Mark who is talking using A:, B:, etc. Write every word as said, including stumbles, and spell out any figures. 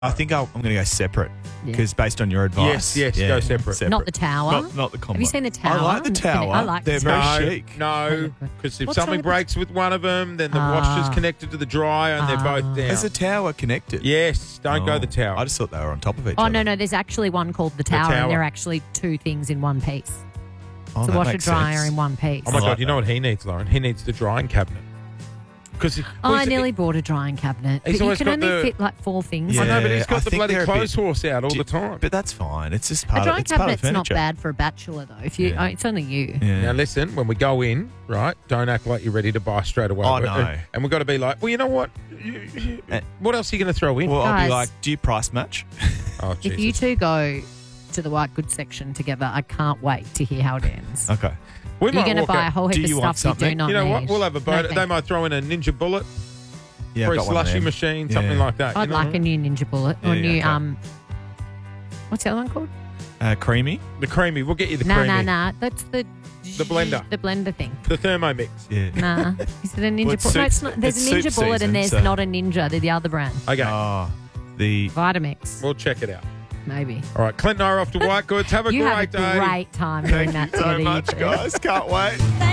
A: I think I'll, I'm going to go separate
B: Yeah.
A: because based on your advice.
C: Yes, yes, go separate.
B: Not the tower.
A: Not, not the combo.
B: Have you seen the tower?
A: I like the tower.
B: I like
A: They're
B: the
A: very
B: tower.
C: no,
A: chic.
C: no, because if
B: What's
C: something
B: wrong with
C: breaks with one of them, then the
B: Ah.
C: washer's connected to the dryer and they're both
B: Ah.
C: down.
A: Is the tower connected?
C: Yes, don't go
A: Oh,
C: the tower.
A: I just thought they were on top of each
B: Oh,
A: other.
B: no, no. There's actually one called the tower,
C: tower.
B: and they're actually two things in one piece.
A: Oh,
B: It's a
A: that
B: washer
A: makes
B: dryer
A: sense.
B: in one piece.
C: Oh, my
A: I
C: God,
A: like
C: you know
A: that.
C: what he needs, Lauren? He needs the drying cabinet. Because
B: Oh, I nearly bought a drying cabinet.
C: He's
B: But you
C: always
B: can
C: got
B: only
C: the-
B: fit like four things.
C: I
A: Yeah.
C: know, but he's
A: I
C: got the
A: think
C: bloody
A: they're a bit-
C: clothes horse out all
A: Do-
C: the time.
A: But that's fine. It's just
B: A
A: part of
B: drying
A: it's part of
B: cabinet's not
A: furniture.
B: bad for a bachelor, though. If you,
A: Yeah.
B: oh, It's only you.
A: Yeah.
C: Now, listen, when we go in, right, don't act like you're ready to buy straight away.
A: Oh,
C: And-
A: no.
C: And we've got to be like, well, you know what? You- you-
A: Eh.
C: What else are you going to throw in?
A: Well, I'll
B: Guys.
A: be like, do you price match?
C: oh,
B: If you
C: Jesus.
B: two go to the white goods section together, I can't wait to hear how it ends.
A: Okay.
C: We
B: You're
C: might
B: going to
C: walk
B: buy
C: out-
B: a whole
A: Do
B: heap
A: you
B: of
A: want
B: stuff you do
A: something?
B: not
C: You know what?
B: need.
C: We'll have a
B: No,
C: boat. they
B: thank
C: might throw in a Ninja Bullet
A: Yeah,
C: or
A: I've
C: a
A: got one of
C: slushy
A: them.
C: machine,
A: Yeah.
C: something like that.
B: I'd
C: you know
B: like
C: what?
B: a new Ninja Bullet or
A: Yeah,
B: new,
A: okay.
B: um, what's the other one called?
A: Uh, creamy.
C: The creamy. We'll get you the
B: No,
C: creamy.
B: no, no. That's the...
C: The blender.
B: The blender thing.
C: The Thermomix.
A: Yeah.
B: Nah. Is it a Ninja
A: Well, it's
B: Bullet? No,
A: soup-
B: it's not. There's
A: it's
B: a Ninja
A: soup
B: Bullet
A: season,
B: and there's
A: so-
B: not a Ninja. They're the other brand.
C: Okay.
A: Oh, the
B: Vitamix,
C: We'll check it out.
B: maybe.
C: All right. Clint and I are off to White Goods. Have a
B: You
C: great
B: have a
C: day.
B: great time doing
A: Thank
B: that
A: you so
B: together, you
A: much,
B: two.
A: guys. Can't wait.